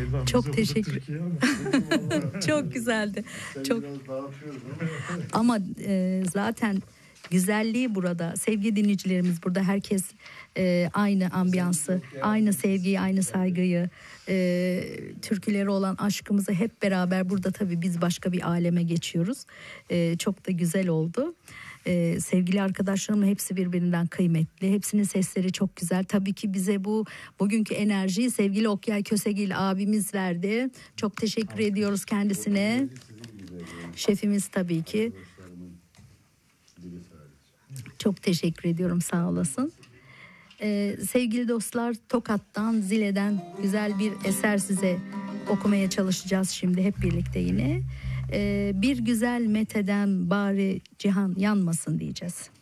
Çok teşekkür. Çok güzeldi. Çok. Ama zaten güzelliği burada. Sevgili dinleyicilerimiz, burada herkes aynı ambiyansı, aynı sevgiyi, aynı saygıyı, türkülere olan aşkımızı hep beraber burada, tabii biz başka bir aleme geçiyoruz. Çok da güzel oldu. Sevgili arkadaşlarımın hepsi birbirinden kıymetli. Hepsinin sesleri çok güzel. Tabii ki bize bugünkü enerjiyi sevgili Okyay Kösegil abimiz verdi. Çok teşekkür ediyoruz kendisine. Şefimiz tabii ki. Çok teşekkür ediyorum, sağ olasın. Sevgili dostlar, Tokat'tan, Zile'den güzel bir eser size okumaya çalışacağız şimdi hep birlikte yine. Bir güzel meteden bari cihan yanmasın diyeceğiz.